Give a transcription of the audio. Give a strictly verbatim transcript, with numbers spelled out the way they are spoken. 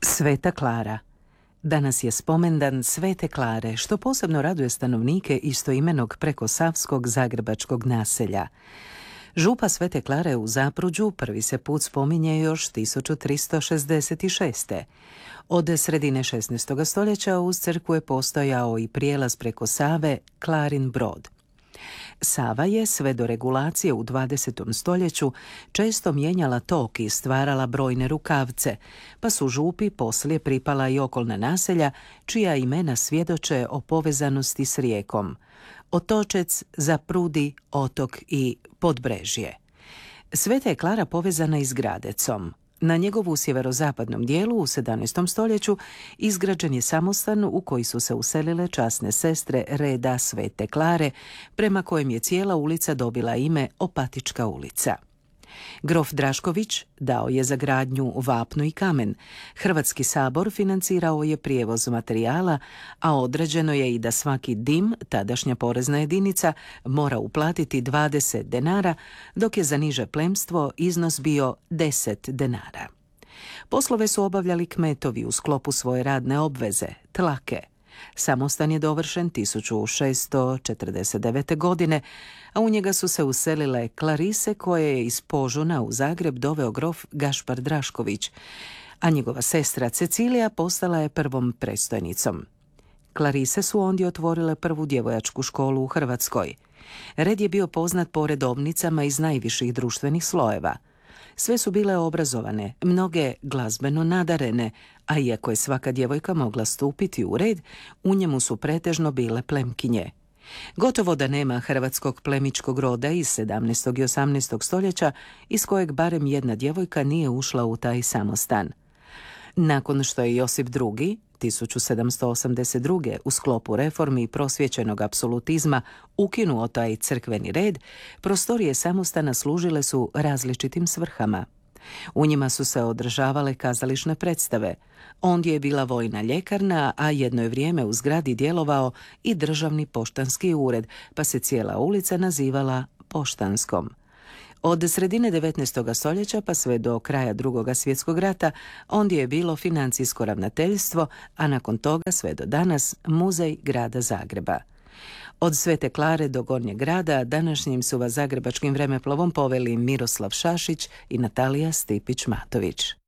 Sveta Klara. Danas je spomendan Svete Klare, što posebno raduje stanovnike istoimenog prekosavskog zagrebačkog naselja. Župa Svete Klare u Zapruđu prvi se put spominje još tisuću tristo šezdeset šeste. Od sredine šesnaestog stoljeća uz crkvu je postojao i prijelaz preko Save, Klarin Brod. Sava je sve do regulacije u dvadesetom stoljeću često mijenjala tok i stvarala brojne rukavce, pa su župi poslije pripala i okolna naselja čija imena svjedoče o povezanosti s rijekom: Otočec, Zaprudi, Otok i Podbrežje. Sveta je Klara povezana i s Gradecom. Na njegovu sjeverozapadnom dijelu u sedamnaestom stoljeću izgrađen je samostan u koji su se uselile časne sestre reda Svete Klare, prema kojem je cijela ulica dobila ime Opatička ulica. Grof Drašković dao je za gradnju vapno i kamen. Hrvatski sabor financirao je prijevoz materijala, a određeno je i da svaki dim, tadašnja porezna jedinica, mora uplatiti dvadeset denara, dok je za niže plemstvo iznos bio deset denara. Poslove su obavljali kmetovi u sklopu svoje radne obveze, tlake. Samostan je dovršen tisuću šeststo četrdeset devete. godine, a u njega su se uselile Klarise koje je iz Požuna u Zagreb doveo grof Gašpar Drašković, a njegova sestra Cecilija postala je prvom predstojnicom. Klarise su ondje otvorile prvu djevojačku školu u Hrvatskoj. Red je bio poznat po redovnicama iz najviših društvenih slojeva. Sve su bile obrazovane, mnoge glazbeno nadarene, a iako je svaka djevojka mogla stupiti u red, u njemu su pretežno bile plemkinje. Gotovo da nema hrvatskog plemičkog roda iz sedamnaestog i osamnaestog stoljeća iz kojeg barem jedna djevojka nije ušla u taj samostan. Nakon što je Josip drugi. tisuću sedamsto osamdeset druge. u sklopu reformi i prosvjećenog apsolutizma ukinuo taj crkveni red, prostorije samostana služile su različitim svrhama. U njima su se održavale kazališne predstave. Ondje je bila vojna ljekarna, a jedno je vrijeme u zgradi djelovao i državni poštanski ured, pa se cijela ulica nazivala Poštanskom. Od sredine devetnaestog stoljeća pa sve do kraja Drugog svjetskog rata ondje je bilo financijsko ravnateljstvo, a nakon toga sve do danas muzej grada Zagreba. Od Svete Klare do Gornjeg grada današnjim su vas zagrebačkim vremeplovom poveli Miroslav Šašić i Natalija Stipić-Matović.